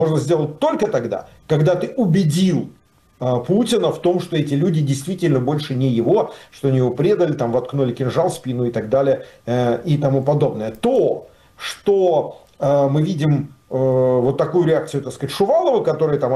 можно сделать только тогда, когда ты убедил Путина в том, что эти люди действительно больше не его, что они его предали, там воткнули кинжал в спину и так далее и тому подобное. То, что мы видим вот такую реакцию, так сказать, Шувалова, который там